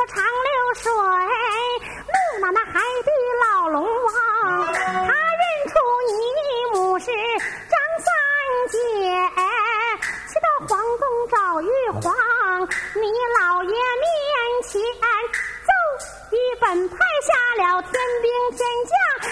长流水，路马那海底捞龙王，他认出一幕是张三姐，去到皇宫找玉皇，你老爷面前奏一本派下了天兵天将。